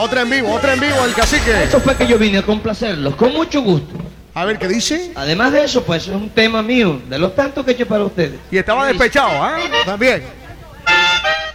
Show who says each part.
Speaker 1: Otra en vivo, el cacique.
Speaker 2: Eso fue que yo vine a complacerlos, con mucho gusto.
Speaker 1: A ver, ¿qué dice?
Speaker 2: Además de eso, pues es un tema mío, de los tantos que he hecho para ustedes.
Speaker 1: Y estaba despechado, ¿ah? También.